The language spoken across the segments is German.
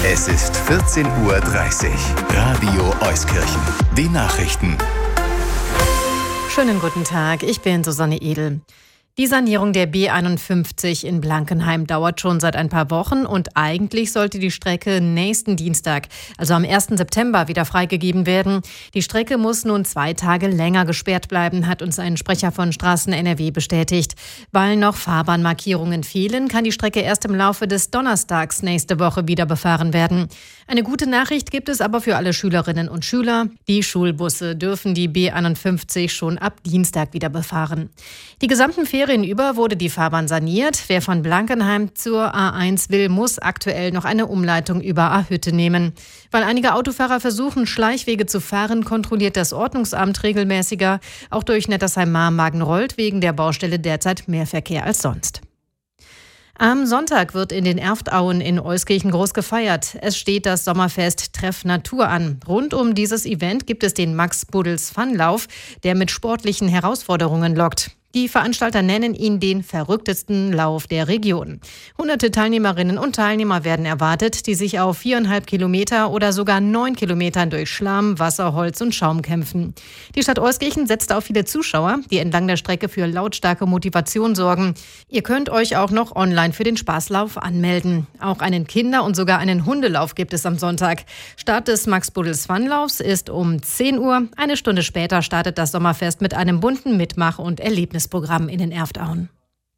Es ist 14:30 Uhr. Radio Euskirchen. Die Nachrichten. Schönen guten Tag, ich bin Susanne Edel. Die Sanierung der B51 in Blankenheim dauert schon seit ein paar Wochen und eigentlich sollte die Strecke nächsten Dienstag, also am 1. September, wieder freigegeben werden. Die Strecke muss nun 2 Tage länger gesperrt bleiben, hat uns ein Sprecher von Straßen NRW bestätigt. Weil noch Fahrbahnmarkierungen fehlen, kann die Strecke erst im Laufe des Donnerstags nächste Woche wieder befahren werden. Eine gute Nachricht gibt es aber für alle Schülerinnen und Schüler. Die Schulbusse dürfen die B51 schon ab Dienstag wieder befahren. Die gesamten Ferien über wurde die Fahrbahn saniert. Wer von Blankenheim zur A1 will, muss aktuell noch eine Umleitung über Ahütte nehmen. Weil einige Autofahrer versuchen, Schleichwege zu fahren, kontrolliert das Ordnungsamt regelmäßiger. Auch durch Nettersheim-Marmagen rollt wegen der Baustelle derzeit mehr Verkehr als sonst. Am Sonntag wird in den Erftauen in Euskirchen groß gefeiert. Es steht das Sommerfest Treff Natur an. Rund um dieses Event gibt es den Max Buddels Funlauf, der mit sportlichen Herausforderungen lockt. Die Veranstalter nennen ihn den verrücktesten Lauf der Region. Hunderte Teilnehmerinnen und Teilnehmer werden erwartet, die sich auf 4,5 Kilometer oder sogar 9 Kilometern durch Schlamm, Wasser, Holz und Schaum kämpfen. Die Stadt Euskirchen setzt auf viele Zuschauer, die entlang der Strecke für lautstarke Motivation sorgen. Ihr könnt euch auch noch online für den Spaßlauf anmelden. Auch einen Kinder- und sogar einen Hundelauf gibt es am Sonntag. Start des Max Buddels Funlaufs ist um 10 Uhr. Eine Stunde später startet das Sommerfest mit einem bunten Mitmach- und Erlebnisprogramm in den Erftauen.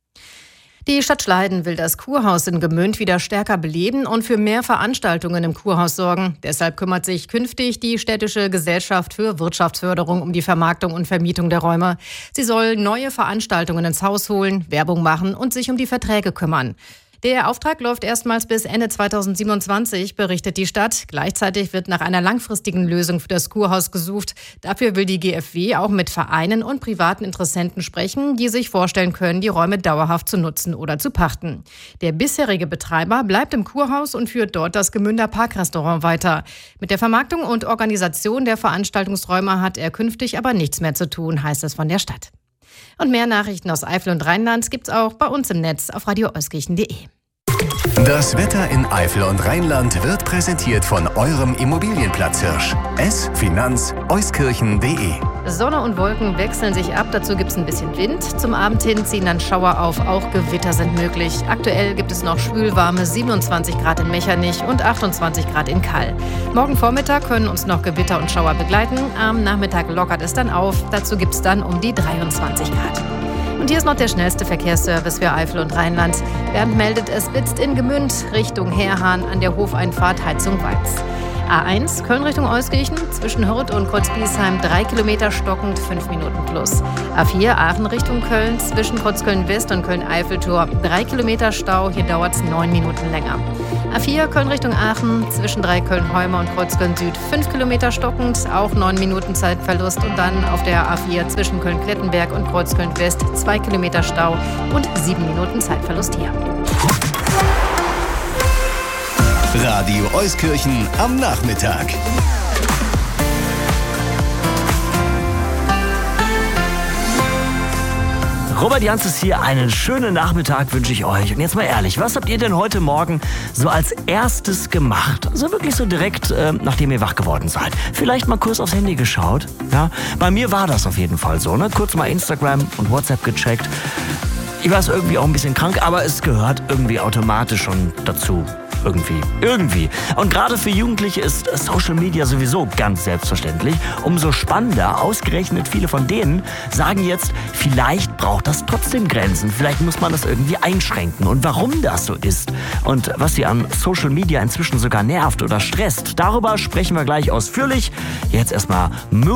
Die Stadt Schleiden will das Kurhaus in Gmünd wieder stärker beleben und für mehr Veranstaltungen im Kurhaus sorgen. Deshalb kümmert sich künftig die Städtische Gesellschaft für Wirtschaftsförderung um die Vermarktung und Vermietung der Räume. Sie soll neue Veranstaltungen ins Haus holen, Werbung machen und sich um die Verträge kümmern. Der Auftrag läuft erstmals bis Ende 2027, berichtet die Stadt. Gleichzeitig wird nach einer langfristigen Lösung für das Kurhaus gesucht. Dafür will die GfW auch mit Vereinen und privaten Interessenten sprechen, die sich vorstellen können, die Räume dauerhaft zu nutzen oder zu pachten. Der bisherige Betreiber bleibt im Kurhaus und führt dort das Gmünder Parkrestaurant weiter. Mit der Vermarktung und Organisation der Veranstaltungsräume hat er künftig aber nichts mehr zu tun, heißt es von der Stadt. Und mehr Nachrichten aus Eifel und Rheinland gibt's auch bei uns im Netz auf radioeuskirchen.de. Das Wetter in Eifel und Rheinland wird präsentiert von eurem Immobilienplatzhirsch. Finanz-euskirchen.de. Sonne und Wolken wechseln sich ab, dazu gibt es ein bisschen Wind. Zum Abend hin ziehen dann Schauer auf, auch Gewitter sind möglich. Aktuell gibt es noch schwülwarme 27 Grad in Mechernich und 28 Grad in Kall. Morgen Vormittag können uns noch Gewitter und Schauer begleiten. Am Nachmittag lockert es dann auf, dazu gibt es dann um die 23 Grad. Und hier ist noch der schnellste Verkehrsservice für Eifel und Rheinland. Bernd meldet, es blitzt in Gmünd Richtung Herrhahn an der Hofeinfahrt Heizung Weiz. A1 Köln Richtung Euskirchen, zwischen Hürth und Kreuzbiesheim 3 Kilometer stockend, 5 Minuten plus. A4 Aachen Richtung Köln, zwischen Kreuzköln West und Köln-Eiffeltor 3 Kilometer Stau, hier dauert es 9 Minuten länger. A4 Köln Richtung Aachen, zwischen Dreiköln-Heumer und Kreuzköln Süd 5 Kilometer stockend, auch 9 Minuten Zeitverlust. Und dann auf der A4 zwischen Köln-Klettenberg und Kreuzköln West 2 Kilometer Stau und 7 Minuten Zeitverlust hier. Radio Euskirchen am Nachmittag. Robert Janz ist hier. Einen schönen Nachmittag wünsche ich euch. Und jetzt mal ehrlich, was habt ihr denn heute Morgen so als erstes gemacht? Also wirklich so direkt, nachdem ihr wach geworden seid. Vielleicht mal kurz aufs Handy geschaut. Ja? Bei mir war das auf jeden Fall so. Ne? Kurz mal Instagram und WhatsApp gecheckt. Ich war irgendwie auch ein bisschen krank, aber es gehört irgendwie automatisch schon dazu. Irgendwie. Und gerade für Jugendliche ist Social Media sowieso ganz selbstverständlich. Umso spannender, ausgerechnet viele von denen sagen jetzt, vielleicht braucht das trotzdem Grenzen. Vielleicht muss man das irgendwie einschränken. Und warum das so ist und was sie an Social Media inzwischen sogar nervt oder stresst, darüber sprechen wir gleich ausführlich. Jetzt erstmal